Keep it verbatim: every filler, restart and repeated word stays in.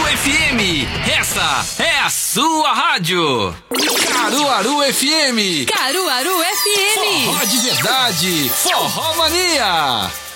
F M, essa é a sua rádio. Caruaru F M. Caruaru F M. Forró de verdade, Forró Mania.